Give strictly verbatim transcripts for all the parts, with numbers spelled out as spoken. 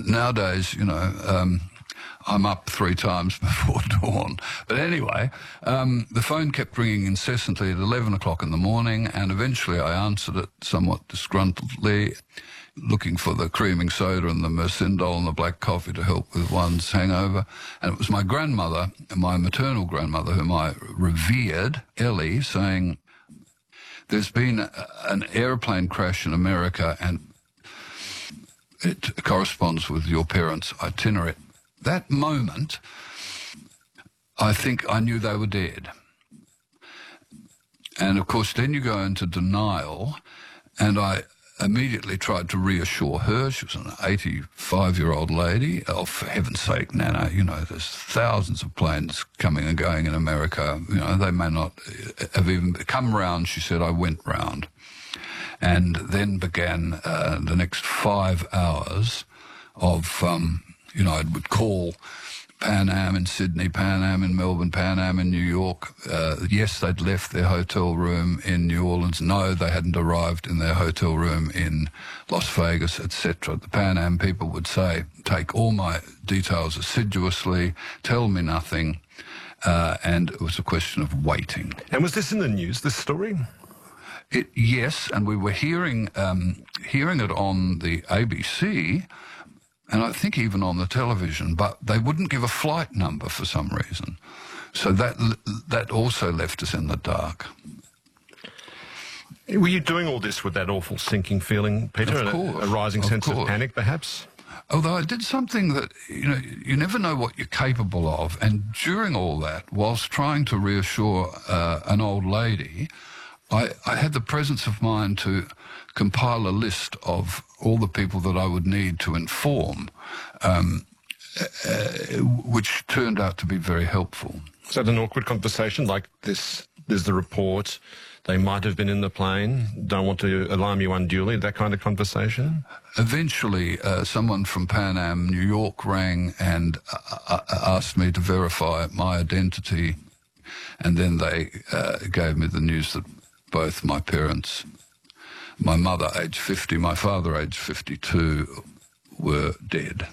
nowadays, you know, um, I'm up three times before dawn. But anyway, um, the phone kept ringing incessantly at eleven o'clock in the morning, and eventually I answered it somewhat disgruntledly, looking for the creaming soda and the Mercindol and the black coffee to help with one's hangover. And it was my grandmother, my maternal grandmother, whom I revered, Ellie, saying, there's been a, an airplane crash in America and it corresponds with your parents' itinerary. That moment, I think I knew they were dead. And, of course, then you go into denial, and I immediately tried to reassure her. She was an eighty-five-year-old lady. Oh, for heaven's sake, Nana, you know, there's thousands of planes coming and going in America. You know, they may not have even come round. She said, I went round. And then began uh, the next five hours of... Um, You know, I would call Pan Am in Sydney, Pan Am in Melbourne, Pan Am in New York. Uh, yes, they'd left their hotel room in New Orleans. No, they hadn't arrived in their hotel room in Las Vegas, et cetera. The Pan Am people would say, take all my details assiduously, tell me nothing, uh, and it was a question of waiting. And was this in the news, this story? It, yes, and we were hearing um, hearing it on the A B C, and I think even on the television, but they wouldn't give a flight number for some reason. So that that also left us in the dark. Were you doing all this with that awful sinking feeling, Peter? Of course. A, a rising of sense course. of panic, perhaps? Although I did something that, you know, you never know what you're capable of. And during all that, whilst trying to reassure uh, an old lady, I, I had the presence of mind to compile a list of all the people that I would need to inform, um, uh, which turned out to be very helpful. Was that an awkward conversation like this? There's the report, they might have been in the plane, don't want to alarm you unduly, that kind of conversation? Eventually, uh, someone from Pan Am New York rang and uh, asked me to verify my identity, and then they uh, gave me the news that both my parents, my mother, aged fifty, my father, aged fifty-two, were dead.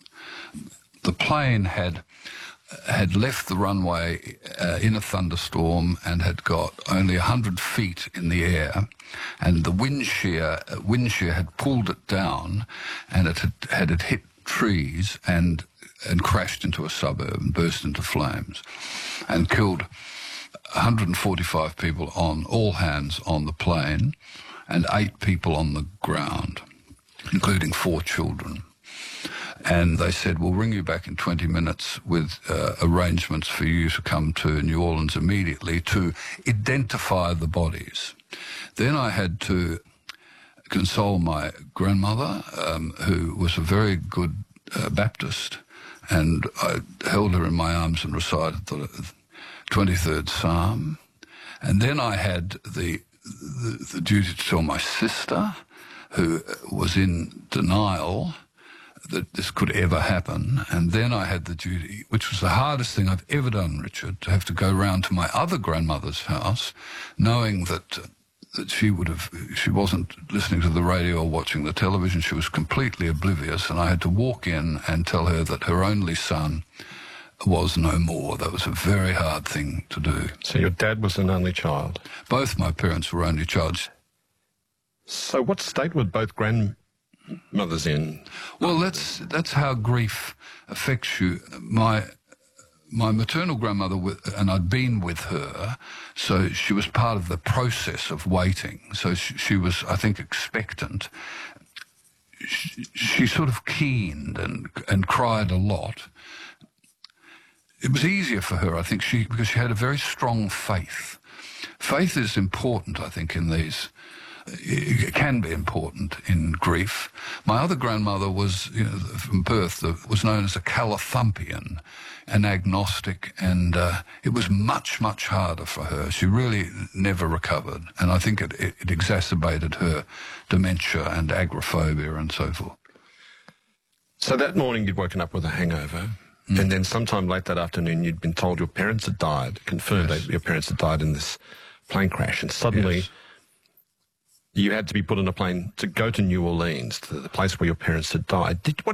The plane had had left the runway uh, in a thunderstorm and had got only one hundred feet in the air, and the wind shear, wind shear had pulled it down, and it had, had it hit trees and, and crashed into a suburb and burst into flames and killed one hundred forty-five people on, all hands on the plane, and eight people on the ground, including four children. And they said, we'll ring you back in twenty minutes with uh, arrangements for you to come to New Orleans immediately to identify the bodies. Then I had to console my grandmother, um, who was a very good uh, Baptist, and I held her in my arms and recited the twenty-third Psalm. And then I had the, the, the duty to tell my sister, who was in denial that this could ever happen. And then I had the duty, which was the hardest thing I've ever done, Richard, to have to go round to my other grandmother's house, knowing that uh, that she would have, she wasn't listening to the radio or watching the television. She was completely oblivious, and I had to walk in and tell her that her only son was no more. That was a very hard thing to do. So your dad was an only child? Both my parents were only child. So what state were both grandmothers in? Well, that's that's how grief affects you. My my maternal grandmother, and I'd been with her, so she was part of the process of waiting. So she, she was, I think, expectant. She, she sort of keened and and cried a lot. It was easier for her, I think, she because she had a very strong faith. Faith is important, I think, in these. It can be important in grief. My other grandmother was, you know, from birth, was known as a Calathumpian, an agnostic, and uh, it was much, much harder for her. She really never recovered, and I think it, it, it exacerbated her dementia and agoraphobia and so forth. So that morning you'd woken up with a hangover, mm. and then sometime late that afternoon you'd been told your parents had died, confirmed yes. that your parents had died in this plane crash, and suddenly... Yes. You had to be put on a plane to go to New Orleans, to the place where your parents had died. Did, what